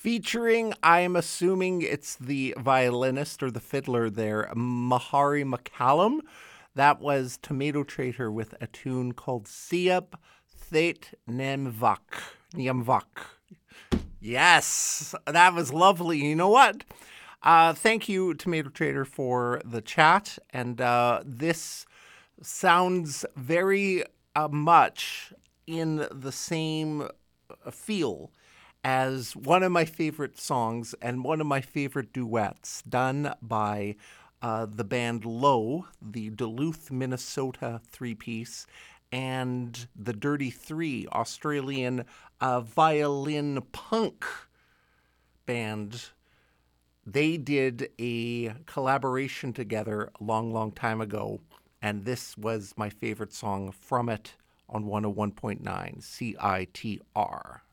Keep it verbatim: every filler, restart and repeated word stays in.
Featuring, I'm assuming it's the violinist or the fiddler there, Mahari McCallum. That was Tomato Traitor with a tune called Siap Thet Nemvak. Nemvak. Yes, that was lovely. You know what? Uh, thank you, Tomato Trader, for the chat. And uh, this sounds very uh, much in the same feel as one of my favorite songs and one of my favorite duets done by uh, the band Low, the Duluth, Minnesota three-piece, and the Dirty Three, Australian uh, violin punk band. They did a collaboration together a long, long time ago, and this was my favorite song from it on one oh one point nine C I T R.